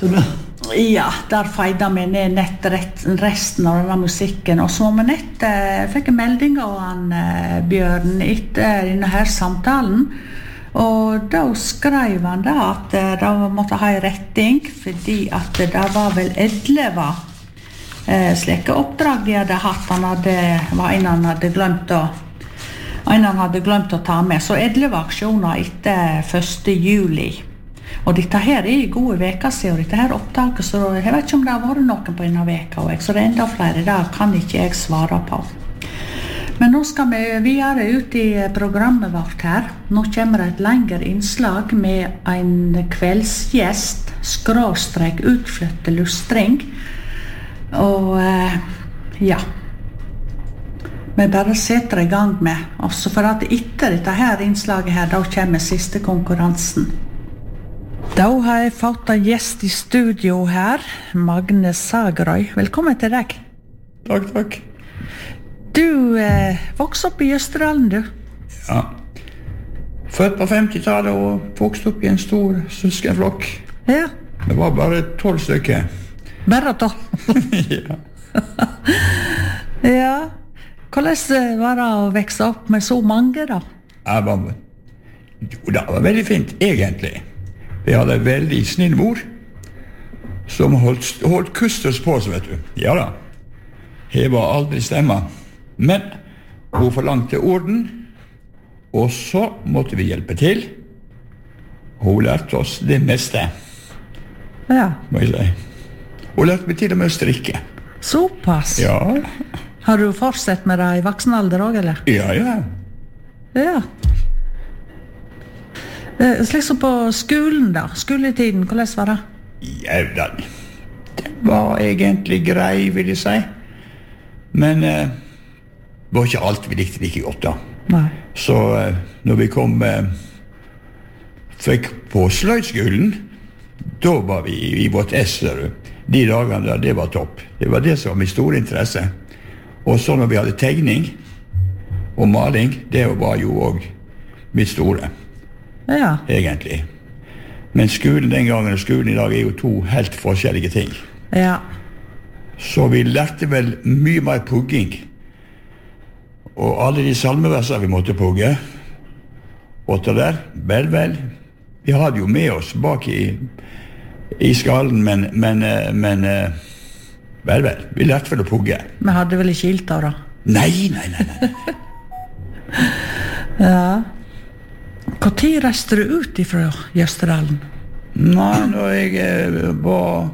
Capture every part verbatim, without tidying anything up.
du nå? Ja, der feide vi ned nett resten av denne musikken. Og så med nett eh, fikk jeg melding av han eh, Bjørn etter denne her samtalen. Og da skrev han da at eh, da måtte ha en retting, fordi at det var vel elleve eh, slike oppdrag de hadde hatt. Han hadde, var en han hadde glemt å En han hadde glemt å ta med, så elleve aksjoner etter første juli. Og dette her er i gode veker siden, og dette her opptaket, så jeg vet ikke om det har vært noen på denne veka, så det er enda flere, det kan ikke jeg svare på. Men nå skal vi videre ut i programmet vårt her. Nå kommer det et lengre innslag med en kveldsgjest, skråstrek utflytte lustring. Og ja, vi bare setter i gang med, også for at etter dette her innslaget her, da kommer siste konkurransen. Da har jeg fått en gjest i studio her, Magne Sagerøy. Velkommen til deg. Takk, takk. Du eh, vokste opp i Østerdalen, du? Ja. Født på femtitallet og vokste opp i en stor søskenflokk. Ja. Det var bare tolv stykker. Bare tolv? Ja. Ja. Hvordan var det å vekse opp med så mange, da? Jeg var, jo, det var veldig fint, egentlig. Vi hadde en veldig snill mor, som holdt, holdt kustus på oss, vet du. Ja da, jeg var aldri stemma. Men hun forlangte orden, og så måtte vi hjelpe til. Hun lærte oss det meste, Ja. må jeg si. Hun lærte meg til og med å strikke. Såpass? Ja. Har du fortsatt med det i voksen alder også, eller? Ja, ja. Ja. Eh, slik som på skolen da, skoletiden, hvordan var det? Ja, den, den var egentlig grei, vil jeg si. Men eh, det var ikke alt vi likte like godt da. Nei. Så eh, når vi kom eh, fikk på sløydskolen, da var vi i vårt esser. De dagene der, det var topp. Det var det som var min store interesse. Og så når vi hadde tegning og maling, det var jo også mitt store, Ja. egentlig. Men skolen den gangen og skolen i dag er jo to helt forskjellige ting. Ja. Så vi lærte vel mye mer pugging. Og alle de salmeverser vi måtte pugge, og det der, vel, vel, vi hadde jo med oss bak i, i skallen, men, men, men vel, vel, vi lærte vel å pugge. Vi hadde vel ikke ilt da? Nei, nei, nei, nei. Ja. Hvor tid reiste du ut ifra Østerdalen? Nei, når jeg eh, var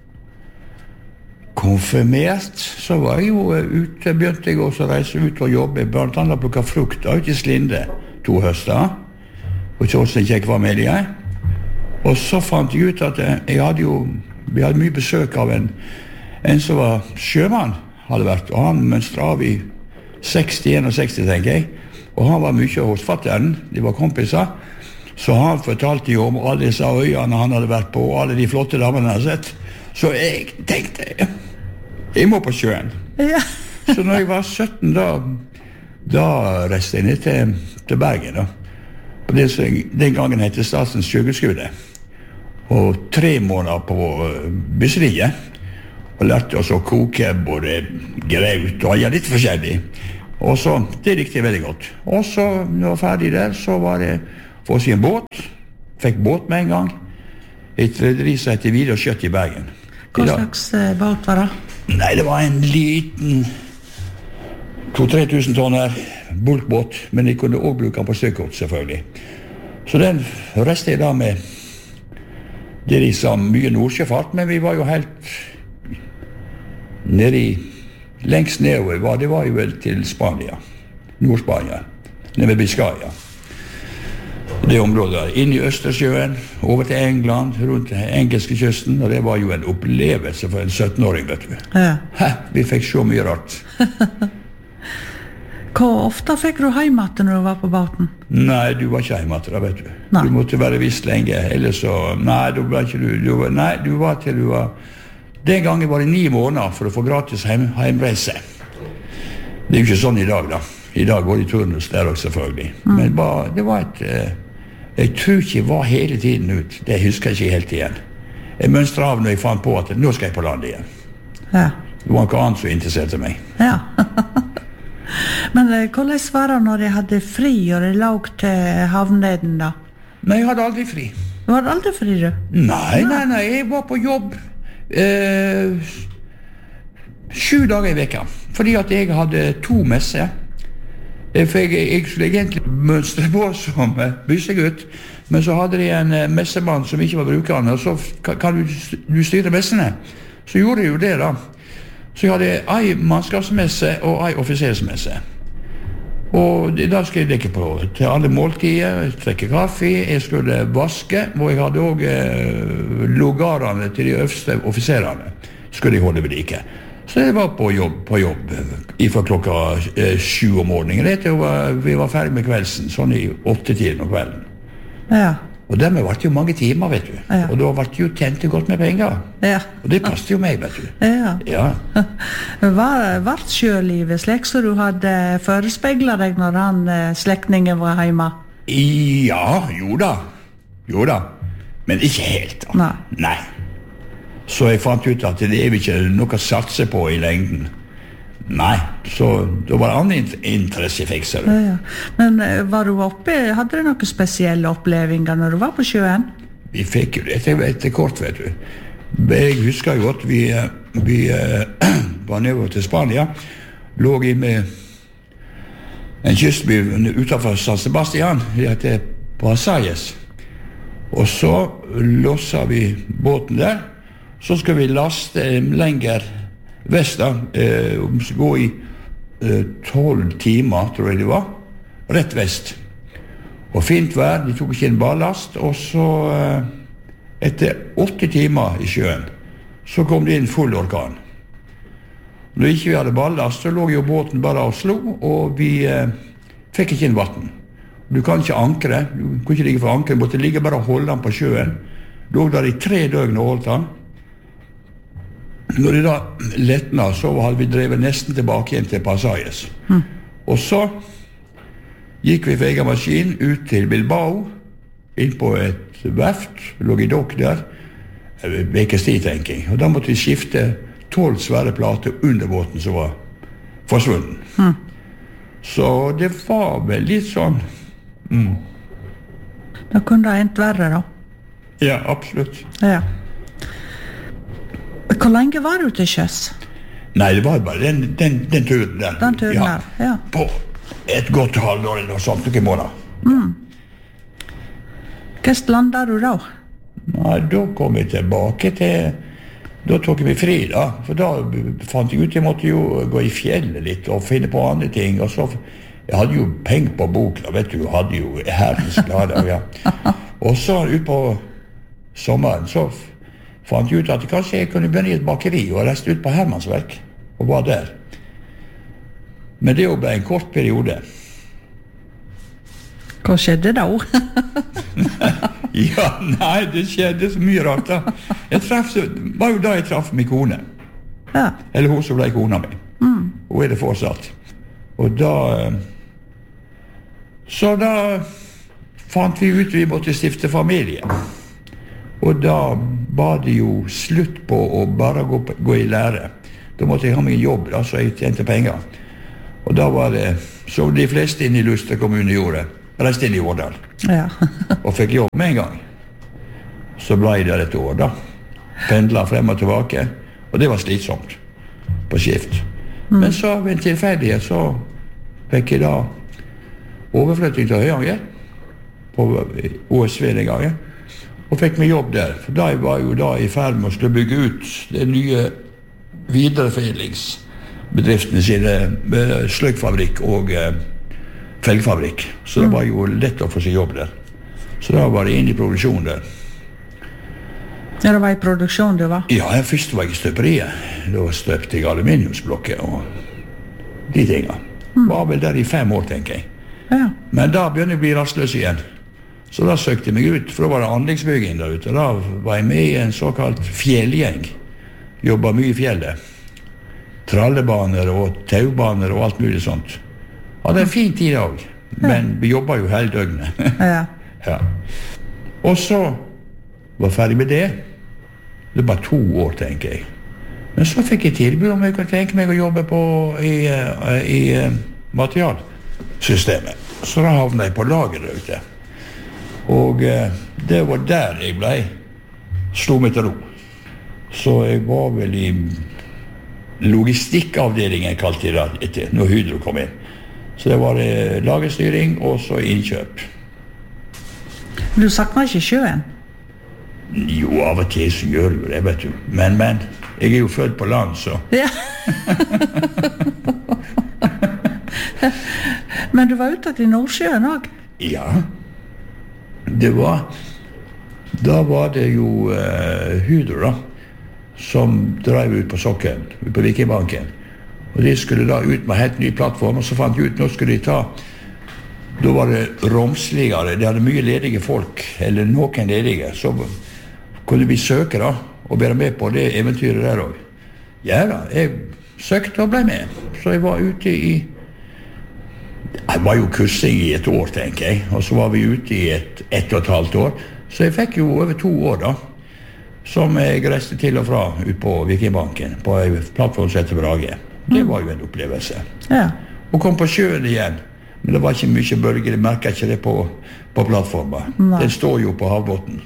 konfirmert, så var jeg jo ute, begynte jeg også å reise ut og jobbe, blant annet plukket frukt ut i Slinde, to høster, og Kjåsen kjekk familie. Og så fant jeg ut at jeg hadde jo, vi hadde mye besøk av en En som var sjømann, hadde vært, og han mønstra av i seksti sekstiseks, tenker jeg. Og han var mye hos fatteren, de var kompiser. Så han fortalte jo om alle disse øyene han hadde vært på, og alle de flotte damene han hadde sett. Så jeg tenkte, jeg må på sjøen. Ja. Så når jeg var sytten, da, da reiste jeg ned til, til Bergen. Da. Og det som den gangen heter Statens sjøgudskole. Og tre måneder på uh, bysseriet. Og lærte oss å koke både graut og ja, litt forskjellig. Og så, det likte jeg veldig godt. Og så, når jeg var ferdig der, så var det få si en båt. Fikk båt med en gang. Et rederi som heter Videre Skjøtt i Bergen. Hva slags eh, båt var det? Nei, det var en liten to-tre tusen tonner bulkbåt, men jeg kunne også bruke den på støkkort, selvfølgelig. Så den reiste jeg da med det de sa mye nordsjøfart, men vi var jo helt nede i, lengst nedover, var, det var jo vel til Spania, Nord-Spania, nede ved Biscaya. Det området der, inn i Østersjøen, over til England, rundt engelske kysten, og det var jo en opplevelse for en sytten-åring, vet du. Ja. Hæ, vi fikk så mye rart. Hvor ofte fikk du hjem at når du var på båten? Nei, du var ikke hjemme da, vet du. Nei. Du måtte være visst lenge, ellers så, nei, du var ikke du, du var, nei, du var til du var, den gangen var det ni måneder for å få gratis heim, heimreise. Det er jo ikke sånn i dag da. I dag går det i turnus der også, selvfølgelig. Mm. Men bare, det var et, eh, jeg tror ikke det var hele tiden ut, det husker jeg ikke helt igjen. jeg mønstret av når jeg fant på at nå skal jeg på land igjen. Ja. Det var noe annet som interesserte meg. Ja. Men eh, hvordan var det når jeg hadde fri og jeg låg til havneden da? Nei, jeg hadde aldri fri. Du hadde aldri fri, du? Nei, nei, nei, jeg var på jobb eh, sju dager i veka, fordi at jeg hadde to messer. For jeg, jeg skulle egentlig mønstre på som byssegutt, men så hadde de en messemann som ikke var brukeren, og så kan du, du styre messene. Så gjorde jeg jo det da. Så jeg hadde ei mannskapsmesse og ei offisersmesse. Og da skulle jeg dekke på til alle måltider, trekke kaffe, jeg skulle vaske, og jeg hadde også eh, lugarene til de øverste offiserene, skulle jeg holde ved like. Så jeg var på jobb, på jobb fra klokka eh, sju om morgenen. Det var, vi var ferdig med kveldsen, sånn i åtte-tiden om kvelden. Ja. Og dermed var det jo mange timer, vet du. Ja. Og da var det jo tjent godt med penger. Ja. Og det passet jo meg, vet du. Ja. Ja. Var, var sjølivet slik så du hadde forespeglet deg når han slektningen var hjemme? Ja, jo da. Jo da. Men ikke helt da. Nei. Nei. Så jeg fant ut at det er ikke noe å satse på i lengden. Nei, så det var andre interesse jeg fikk, ser du. Ja, ja. Men var du oppe, hadde du noen spesielle opplevelser når du var på sjøen? Vi fikk jo det etter, etter kort, vet du. Jeg husker jo godt, vi, vi var nede til Spania, lå i med en kystby utenfor San Sebastian, det heter Pasayes. Og så losset vi båten der, så skal vi laste lenger vest da, eh, gå i tolv eh, timer, tror jeg det var, rett vest. Og fint vær, de tok ikke en ballast, og så eh, etter åtte timer i sjøen, så kom det inn full orkan. Når ikke vi hadde ballast, så lå jo båten bare og slo, og vi eh, fikk ikke inn vatten. Du kan ikke ankre, du kunne ikke ligge for ankre, du måtte ligge bare og holde den på sjøen. Lå der i tre døgn og holdt den. Når det da lettna, så hadde vi drevet nesten tilbake igjen til Pasayes. Mm. Og så gikk vi for egen maskin ut til Bilbao, inn på et verft, lå i dokk der, vekes tid, tenker jeg. Og da måtte vi skifte tolv svære plater under båten som var forsvunnen. Mm. Så det var vel litt sånn... Mm. Da kunne det endt verre, da? Ja, absolutt. Ja. Hvor lenge var du til sjøs? Nei, det var bare den, den, den turen der. Den turen ja, der, ja. På et godt halvår eller noe sånt, noen måneder. Mm. Hvordan landet du da? Nei, da kom jeg tilbake til... Da tok vi fri da, for da fant jeg ut jeg måtte jo gå i fjellet litt og finne på andre ting, og så... Jeg hadde jo penger på bok, da, vet du, jeg hadde jo herrens glade, ja. Og så ut på sommeren, så... fant jeg ut at kanskje jeg kunne begynne i et bakeri og reiste ut på Hermansverk og var der. Men det jo ble en kort periode. Hva skjedde da? Ja, nei, det skjedde så mye rart da. Jeg traff, var jo da jeg traff min kone. Ja. Eller hun som ble kona mi. Mm. Hun er det fortsatt. Og da... Så da fant vi ut vi måtte stifte familie. Og da var det jo slutt på å bare gå, gå i lære. Da måtte jeg ha meg en jobb, da, så jeg tjente penger. Og da var det, som de fleste inne i Luster kommune gjorde, reiste inn i Årdal. Ja. Og fikk jobb med en gang. Så ble jeg der et år, da. Pendlet frem og tilbake. Og det var slitsomt på skift. Mm. Men så ved en tilfeldighet så fikk jeg da overflytting til Høyanger på O S V den gangen. Og fikk meg jobb der, for da var jeg jo da i ferd med å skulle bygge ut den nye videreforedlingsbedriftene sine, sløgfabrikk og eh, felgfabrikk. Så det var jo lett å få seg jobb der. Så da var jeg inne i produksjon der. Ja, det var i produksjon du var? Ja, først var jeg i støperiet. Da støpte jeg aluminiumsblokker og de tingene. Mm. Var vel der i fem år, tenker jeg. Ja. Men da begynte jeg å bli rastløs igjen. Så da søkte jeg meg ut, for da var det anleggsbygging der ute. Da var jeg med i en såkalt fjellgjeng. Jobbet mye i fjellet. Trallebaner og taubaner og alt mulig sånt. Hadde en fin tid også, men vi jobbet jo hele døgnet. Ja. Ja. Og så var jeg ferdig med det. Det var to år, tenker jeg. Men så fikk jeg tilbud om jeg kunne tenke meg å jobbe på i, i, i materialsystemet. Så da havnet jeg på lageret ute. Og det var der jeg ble slo meg til ro. Så jeg var vel i logistikkavdelingen, kalte jeg det etter, når Hydro kom inn. Så det var lagerstyring og så innkjøp. Du savner ikke sjøen? Jo, av og til så gjør du det, vet du. Men, men, jeg er jo født på land, så. Ja. Men du var ute til Nordsjøen også? Ja. Det var, da var det jo uh, Hydro da, som drev ut på sokkelen, ut på Vikingbanken. Og de skulle da ut med helt ny plattform, og så fant de ut, nå skulle de ta, da var det romsligere, de hadde mye ledige folk, eller noen ledige, så kunne vi søke da, og være med på det eventyret der også. Ja da, jeg søkte og ble med, så jeg var ute i, jeg var jo kursing i et år, tenker jeg, og så var vi ute i et, ett og et halvt år, så jeg fikk jo over to år da, som jeg reiste til og fra ut på Vikingbanken, på en plattform som heter Brage. Det var jo en opplevelse. Ja. Og kom på sjøen igjen, men det var ikke mye bølger, jeg merket ikke det på, på plattformen. Nei. Den står jo på havbotten.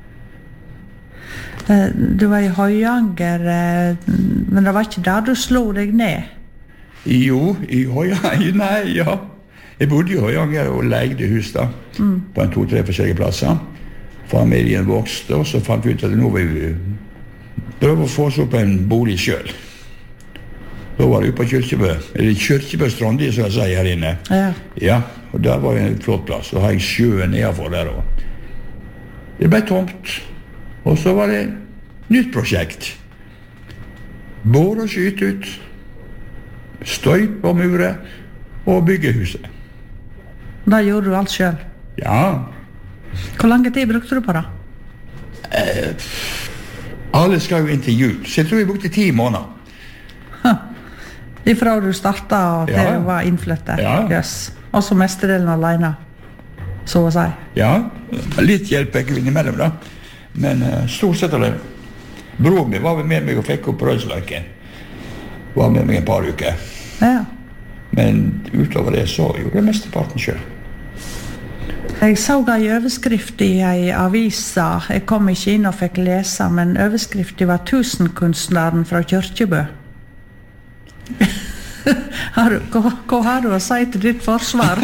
Du var i Høyanger, men det var ikke der du slo deg ned? Jo, i Høyanger, nei, ja. Jeg bodde i Høyanger og leide hus da, mm. på en to-tre forskjellige plasser. Familien vokste, og så fant vi ut at nå vil vi prøve å få oss opp en bolig selv. Da var det jo på Kyrkjebø, eller Kyrkjebø Strondi, som jeg sier her inne. Ja. Ja, og der var jo en flott plass, og har jeg sjøen nedenfor der også. Det ble tomt, og så var det nytt prosjekt. Bore og skyte ut, støyp og mure, og bygge huset. Da gjorde du alt selv? Ja. Hvor lang tid brukte du på det? Eh, alle skal jo inn til jul, så jeg tror jeg brukte ti måneder. Ifra du startet og til ja. du var innflyttet? Ja. Yes. Og så mestedelen alene, så å si? Ja, litt hjelp jeg innimellom da. Men uh, stort sett av det. Broren min var med meg og fikk opp Rødsløkken. Var med meg en par uker. Ja. Men utover det så gjorde jeg mesteparten selv. Jeg så en overskrift i en avisa. Jeg kom ikke inn og fikk lese, men overskriften var «Tusenkunstneren fra Kyrkjebø». har du, hva, hva har du å si til ditt forsvar?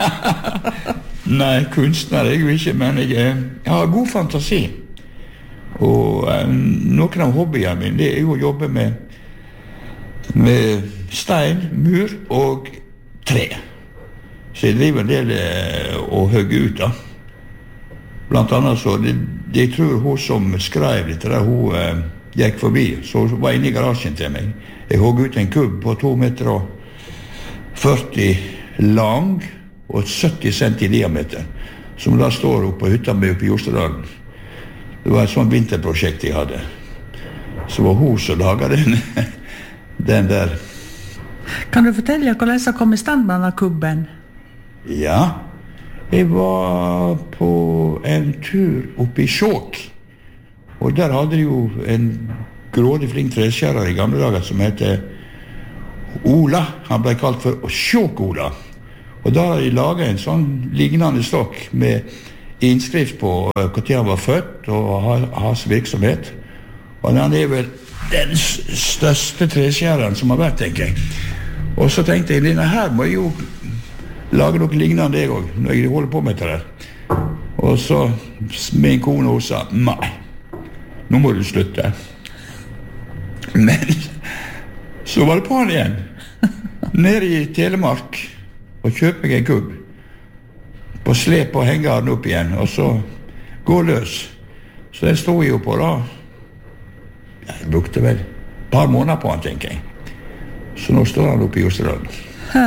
Nei, kunstner er jeg jo ikke, men jeg, jeg har god fantasi. Og um, noen av hobbyene mine, det er jo å jobbe med, med stein, mur og tre. Så jeg driver en del eh, å hugge ut da. Blant annet så, det, det jeg tror hun som skrev litt der, hun eh, gikk forbi, så var inne i garasjen til meg. Jeg hugg ut en kubb på to meter og førti lang og sytti cent i diameter, som da står oppe på hytta med oppe i Jostedalen. Det var et sånt vinterprosjekt jeg hadde. Så var hun som laget den, den der. Kan du fortelle hvordan jeg kom i stand med denne kubben? Ja, jeg var på en tur oppe i Skjåk, og der hadde de jo en grådig flink treskjærer i gamle dager som heter Ola. Han ble kalt for Skjåk-Ola. Og da har de laget en sånn lignende stokk med innskrift på når han var født og hans virksomhet. Og han er vel den største treskjæreren som har vært, tenker jeg. Og så tenkte jeg, denne her må jeg jo lage noe lignende jeg også, når jeg holder på med det der. Og så min kone hun sa, nei, nå må du slutte. Men så var det på han igjen, nede i Telemark, og kjøpe meg en kubb, på slep og henge den opp igjen, og så gå løs. Så det stod jeg jo på da. Jeg brukte vel et par måneder på han, tenker jeg. Så nå står han oppe i Jostedalen.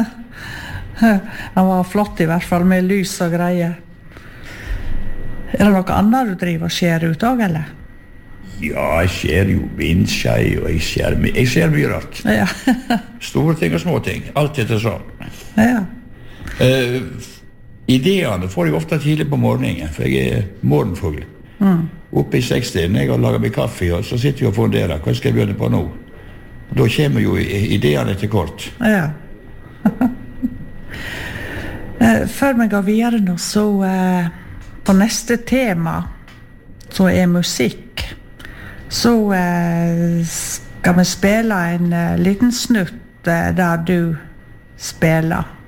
Han var flott i hvert fall, med lys og greier. Er det noe annet du driver og skjer ut også, eller? Ja, jeg ser jo vindskjei, og jeg ser, jeg ser mye rart. Ja. Store ting og små ting, alt etter sånn. Ja. Uh, ideene får jeg ofte tidlig på morgenen, for jeg er morgenfugl. Mm. Oppe i sekstiden, jeg har laget meg kaffe, og så sitter vi og funderer. Hva skal jeg begynne på nå? Og da kommer jo ideene til kort. Ja. Før vi går videre nå, så uh, på neste tema, som er musikk, så uh, skal vi spille en uh, liten snutt uh, der du spiller.